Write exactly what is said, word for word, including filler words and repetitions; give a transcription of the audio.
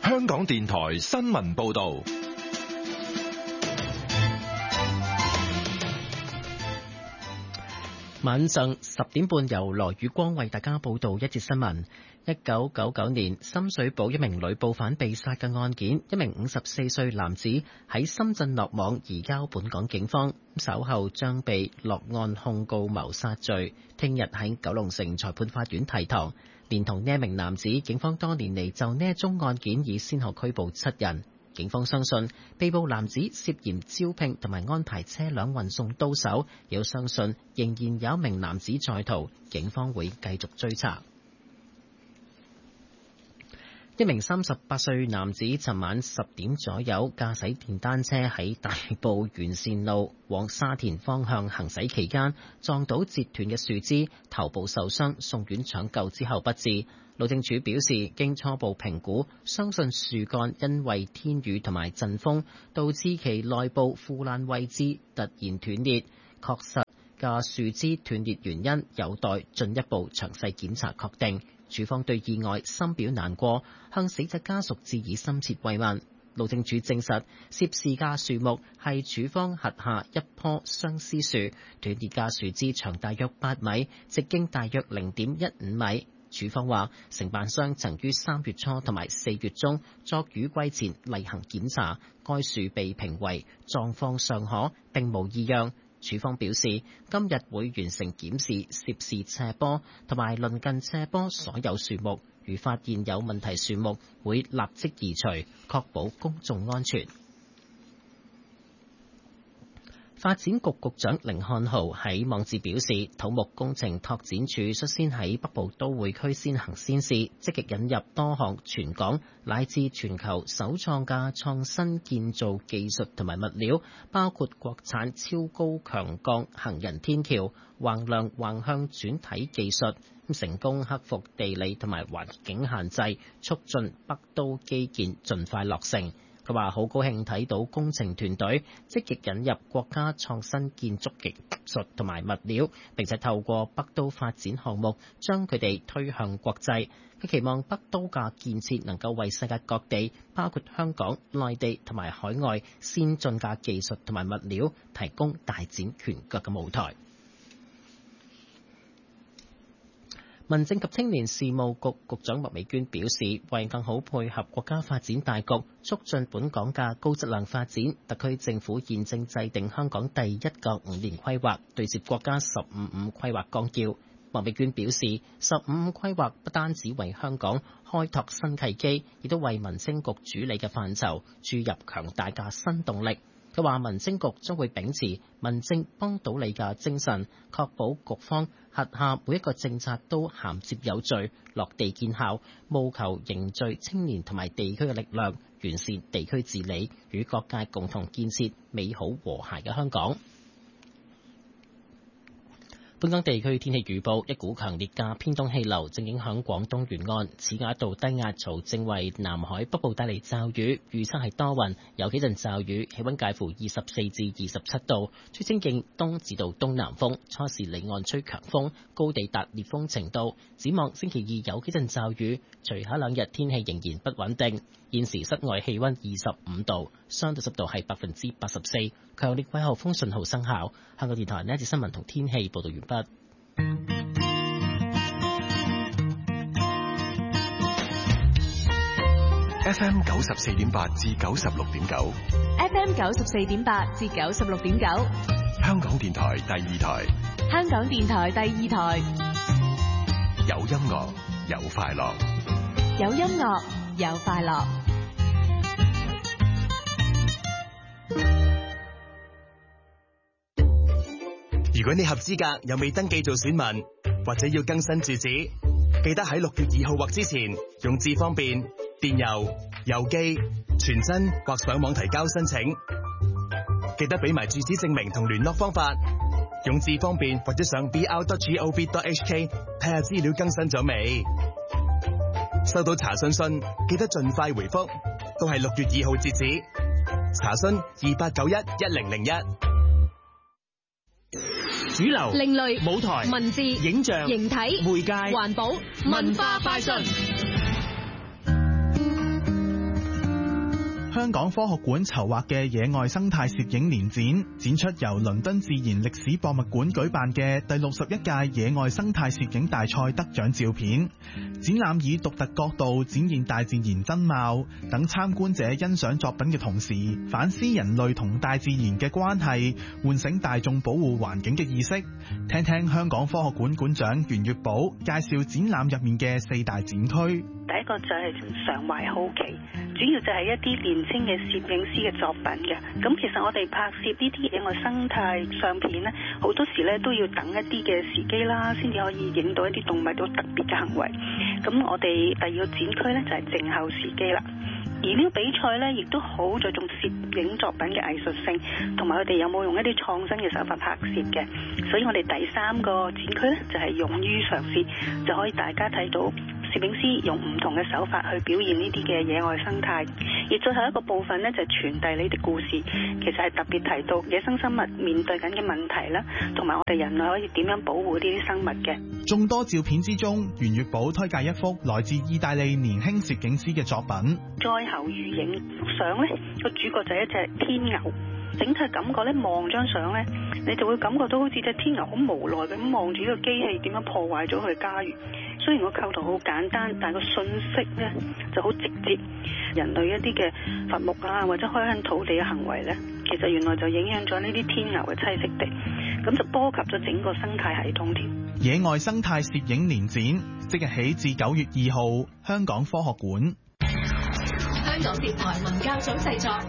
香港電台新聞報道。 晚上十點半，由羅宇光為大家報道一節新聞。一九九九年深水埗一名女捕犯被殺嘅案件，一名五十四歲男子喺深圳落網，移交本港警方，稍後將被落案控告謀殺罪。聽日喺九龍城裁判法院提堂。連同呢一名男子，警方多年嚟就呢一宗案件已先後拘捕七人。警方相信被捕男子涉嫌招聘同埋安排車輛運送刀手，又相信仍然有一名男子在逃，警方會繼續追查。一名三十八歲男子尋晚十點左右駕駛電單車喺大埔元善路往沙田方向行駛期間，撞到截斷嘅樹枝，頭部受傷，送院搶救之後不治。路政署表示，經初步評估，相信樹幹因為天雨同埋陣風，導致其內部腐爛位置突然斷裂。確實嘅樹枝斷裂原因有待進一步詳細檢查確定。署方對意外深表難過，向死者家屬致以深切慰問。路政署證實，涉事嘅樹木係署方轄下一棵相思樹，斷裂嘅樹枝長大約八米，直徑大約零點一五米。署方話，承辦商曾於三月初同埋四月中作雨季前例行檢查，該樹被評為狀況尚可，並無異樣。署方表示，今日會完成檢視涉事斜坡同埋鄰近斜坡所有樹木，如發現有問題樹木，會立即移除，確保公眾安全。發展局局長甯漢豪喺網誌表示，土木工程拓展署率先喺北部都會區先行先試，積極引入多項全港乃至全球首創嘅創新建造技術同埋物料，包括國產超高強鋼行人天橋、橫梁橫向轉體技術，成功克服地理同埋環境限制，促進北都基建盡快落成。佢話好高興睇到工程團隊積極引入國家創新建築技術同埋物料，並且透過北都發展項目將佢哋推向國際。佢期望北都嘅建設能夠為世界各地，包括香港、內地同埋海外先進嘅技術同埋物料提供大展拳腳嘅舞台。民政及青年事務局局長麥美娟表示，為更好配合國家發展大局，促進本港嘅高質量發展，特區政府現正制定香港第一個五年規劃，對接國家十五五規劃綱要。麥美娟表示，十五五規劃不單止為香港開拓新契機，亦都為民政局主理嘅範疇注入強大嘅新動力。佢話民政局將會秉持民政幫到你嘅精神，確保局方轄下每一個政策都銜接有序、落地見效，務求凝聚青年同埋地區嘅力量，完善地區治理，與各界共同建設美好和諧嘅香港。本港地區天氣預報，一股強烈嘅偏東氣流正影響廣東沿岸，此外一道低壓槽正為南海北部帶嚟驟雨，預測係多雲，有幾陣驟雨，氣溫介乎二十四至二十七度，吹清勁東至到東南風，初時離岸吹強風，高地達烈風程度。展望星期二有幾陣驟雨，隨後兩日天氣仍然不穩定。現時室外氣溫二十五度，相對濕度係百分之八十四，強烈季候風信號生效。香港電台呢一節新聞同天氣報道完畢。 F M 九十四點八至九十六點九 ，F M 九十四點八至九十六點九， 香港電台第二台， 香港電台第二台， 有音樂有快樂， 有音樂有快樂。 如果你合資格又未登記做選民，或者要更新住址，記得喺六月二號或之前用智方便、電郵、郵寄、傳真或上網提交申請。記得俾埋住址證明同聯絡方法。用智方便或者上 b r dot gov dot h k 睇下資料更新咗未。收到查詢信記得盡快回覆，都係六月二號截止。查詢二八九一一零零一。 主流、 另類、 舞台、 文字、 影像、 形體、 媒介、 環保、文化快訊。 香港科學館籌劃嘅野外生態攝影年展，展出由倫敦自然歷史博物館舉辦嘅第六十一屆野外生態攝影大賽得獎照片。展覽以獨特角度展現大自然真貌，等參觀者欣賞作品嘅同時，反思人類同大自然嘅關係，喚醒大眾保護環境嘅意識。聽聽香港科學館館長袁月寶介紹展覽入面嘅四大展區。 第一個就係常懷好奇，主要就係一啲年輕嘅攝影師嘅作品嘅。咁其實我哋拍攝呢啲野外生態相片呢，好多時咧都要等一啲嘅時機啦，先至可以影到一啲動物到特別嘅行為。咁我哋第二個展區呢，就係靜候時機啦。而呢個比賽呢，亦都好着重攝影作品嘅藝術性，同埋佢哋有冇用一啲創新嘅手法拍攝嘅。所以我哋第三個展區呢，就係勇於嘗試，就可以大家睇到攝影師用唔同嘅手法去表現呢啲嘅野外生態。而最後一個部分呢，就係傳遞呢啲故事，其實係特別提到野生生物面對緊嘅問題啦，同埋我哋人類可以點樣保護呢啲生物嘅。 眾多照片之中，袁月寶推介一幅來自意大利年輕攝影師嘅作品。 災後餘影幅相呢，個主角就係一隻天牛。整體感覺咧，望張相咧，你就會感覺到好似隻天牛好無奈咁望住呢個機器點樣破壞咗佢嘅家園。雖然個構圖好簡單，但係個信息咧就好直接。人類一啲嘅伐木啊，或者開墾土地嘅行為咧，其實原來就影響咗呢啲天牛嘅棲息地，咁就波及咗整個生態系統添。 野外生態攝影年展即日起至九月二號，香港科學館。 香港電台文教組製作，